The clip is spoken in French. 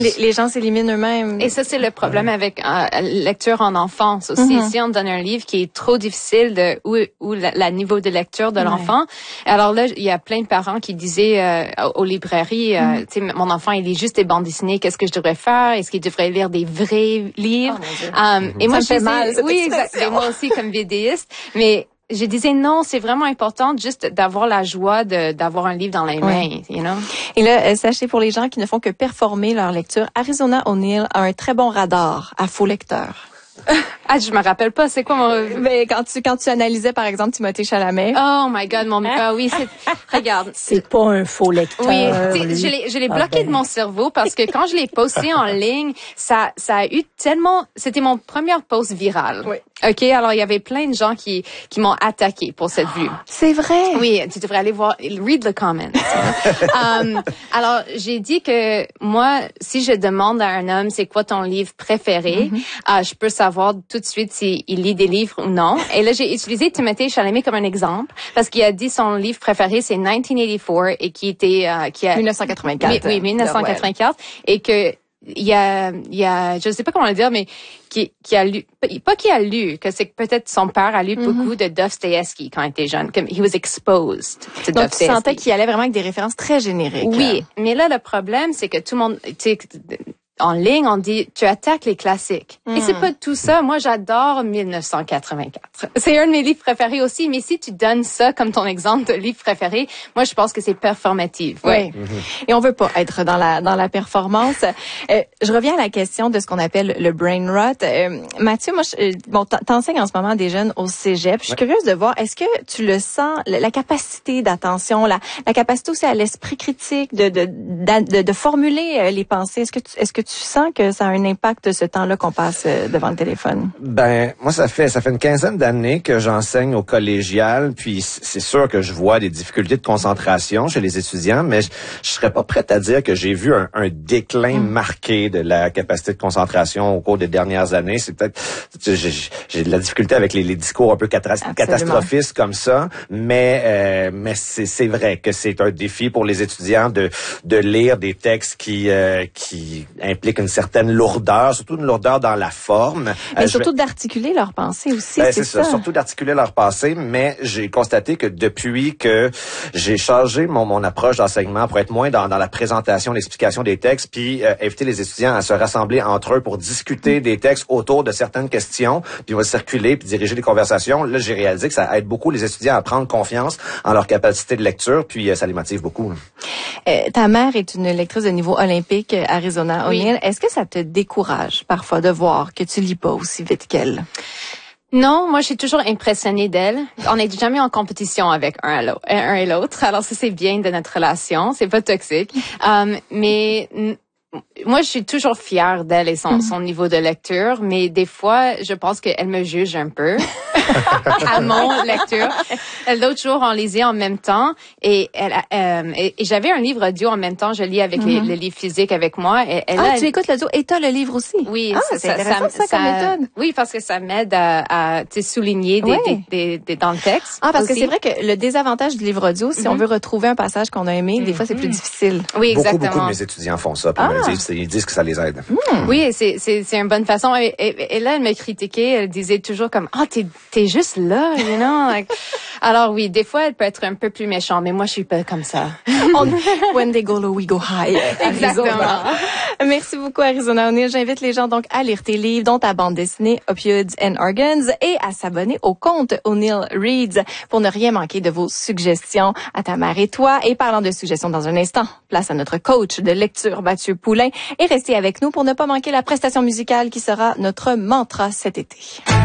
Les gens s'éliminent eux-mêmes. Et ça, c'est le problème avec lecture en enfance aussi. Si on donne un livre qui est trop difficile ou la niveau de lecture de l'enfant, alors là, il y a plein de parents qui disaient aux librairies, tu sais, mon enfant, il lit juste des bandes dessinées, qu'est-ce que je devrais faire? Est-ce qu'il devrait lire des vrais livres? Et moi, ça me fait mal, oui, exactement. Moi aussi, comme vidéiste. Mais je disais non, c'est vraiment important juste d'avoir la joie d'avoir un livre dans les mains, you know. Et là, sachez pour les gens qui ne font que performer leur lecture, Arizona O'Neill a un très bon radar à faux lecteurs. Je me rappelle pas, c'est quoi mon... Mais quand tu analysais, par exemple, Timothée Chalamet. Oh my God, oui, regarde. C'est pas un faux lecteur. Oui, je l'ai bloqué de mon cerveau parce que quand je l'ai posté en ligne, ça a eu tellement, c'était mon premier post viral. Oui. OK, alors il y avait plein de gens qui m'ont attaqué pour cette vue. C'est vrai. Oui, tu devrais aller voir, read the comments. Alors, j'ai dit que moi, si je demande à un homme c'est quoi ton livre préféré, je peux savoir tout de suite s'il lit des livres ou non. Et là, j'ai utilisé Timothée Chalamet comme un exemple parce qu'il a dit son livre préféré c'est 1984 et qui était 1984. Oui, 1984 et que il y a je sais pas comment le dire mais qui a lu que c'est que peut-être son père a lu beaucoup de Dostoïevski quand il était jeune, comme he was exposed to Donc Dostoïevski. tu sentais qu'il allait vraiment avec des références très génériques. Oui, mais là le problème c'est que tout le monde, tu sais, en ligne, on dit, tu attaques les classiques. Et c'est pas tout ça. Moi, j'adore 1984. C'est un de mes livres préférés aussi. Mais si tu donnes ça comme ton exemple de livre préféré, moi, je pense que c'est performatif. Oui. Et on veut pas être dans la performance. Je reviens à la question de ce qu'on appelle le brain rot. Mathieu, moi, t'enseignes en ce moment à des jeunes au cégep. Je suis curieuse de voir, est-ce que tu le sens, la capacité d'attention, la capacité aussi à l'esprit critique, de formuler les pensées. Est-ce que tu sens que ça a un impact ce temps-là qu'on passe devant le téléphone? Ben, moi, ça fait une quinzaine d'années que j'enseigne au collégial, puis c'est sûr que je vois des difficultés de concentration chez les étudiants, mais je serais pas prête à dire que j'ai vu un déclin marqué de la capacité de concentration au cours des dernières années. C'est peut-être, j'ai de la difficulté avec les discours un peu catastrophistes comme ça, mais c'est vrai que c'est un défi pour les étudiants de lire des textes qui implique une certaine lourdeur, surtout une lourdeur dans la forme. Mais surtout d'articuler leurs pensées aussi, c'est ça. Surtout d'articuler leurs pensées, mais j'ai constaté que depuis que j'ai changé mon approche d'enseignement pour être moins dans la présentation, l'explication des textes, puis inviter les étudiants à se rassembler entre eux pour discuter des textes autour de certaines questions, puis on va circuler puis diriger les conversations. Là, j'ai réalisé que ça aide beaucoup les étudiants à prendre confiance en leur capacité de lecture, puis ça les motive beaucoup. Ta mère est une lectrice de niveau olympique, Arizona O'Neill. Est-ce que ça te décourage parfois de voir que tu lis pas aussi vite qu'elle? Non, moi, je suis toujours impressionnée d'elle. On n'est jamais en compétition avec un et l'autre. Alors, ça, c'est bien de notre relation. C'est pas toxique. Mais moi, je suis toujours fière d'elle et son niveau de lecture, mais des fois, je pense qu'elle me juge un peu à mon lecture. L'autre jour, on lisait en même temps et j'avais un livre audio en même temps. Je lis avec le livre physique avec moi. Tu écoutes l'audio et t'as le livre aussi? Oui. C'est intéressant ça comme méthode. Oui, parce que ça m'aide à souligner des dans le texte. Parce que c'est vrai que le désavantage du livre audio, si on veut retrouver un passage qu'on a aimé, des fois, c'est plus difficile. Oui, exactement. Beaucoup de mes étudiants font ça. Ils disent que ça les aide. Oui, c'est une bonne façon. Et là, elle me critiquait. Elle disait toujours comme, t'es juste là, you know. Like, alors oui, des fois, elle peut être un peu plus méchante, mais moi, je suis pas comme ça. When they go low, we go high. Exactement. Merci beaucoup, Arizona O'Neill. J'invite les gens donc à lire tes livres, dont ta bande dessinée Opioids and Organs, et à s'abonner au compte O'Neill Reads pour ne rien manquer de vos suggestions à ta mère et toi. Et parlant de suggestions dans un instant, place à notre coach de lecture, Mathieu Poulain. Et restez avec nous pour ne pas manquer la prestation musicale qui sera notre mantra cet été.